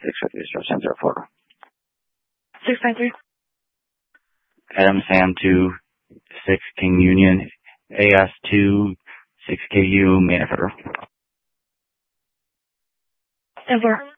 650 instructions are for. 693. Adam Sam 2, 6 King Union, AS2, 6KU, Manifester. 10-4.